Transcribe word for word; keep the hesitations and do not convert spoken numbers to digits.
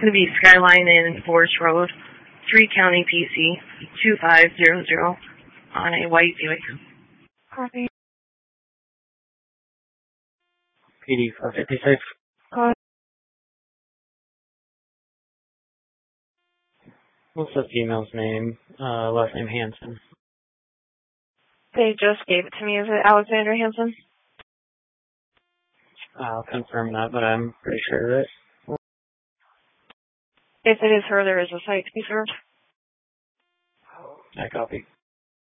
going to be Skyline and Forest Road, three County P C, two five zero zero, on a white Buick. Copy. P D four fifty-six. Copy. What's the female's name? Uh, last name Hanson. They just gave it to me. Is it Alexandra Hanson? I'll confirm that, but I'm pretty sure of it. If it is her, there is a site to be served. I copy.